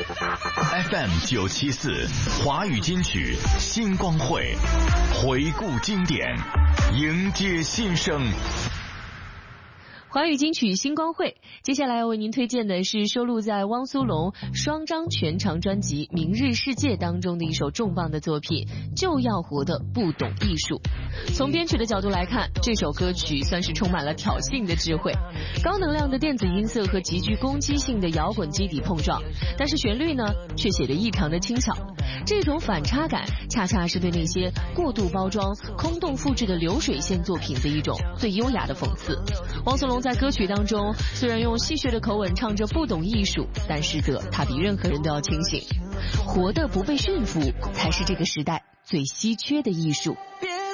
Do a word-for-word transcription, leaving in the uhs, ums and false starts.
F M 九七四华语金曲星光会，回顾经典，迎接新生。 华语金曲星光会，接下来要为您推荐的是收录在汪苏泷双张全长专辑《明日世界》当中的一首重磅的作品《就要活得不懂艺术》。从编曲的角度来看，这首歌曲算是充满了挑衅的智慧，高能量的电子音色和极具攻击性的摇滚基底碰撞，但是旋律呢却写得异常的轻巧。这种反差感恰恰是对那些过度包装、空洞复制的流水线作品的一种最优雅的讽刺。汪苏泷在歌曲当中虽然用戏谑的口吻唱着不懂艺术，但实则他比任何人都要清醒，活得不被驯服才是这个时代最稀缺的艺术。 别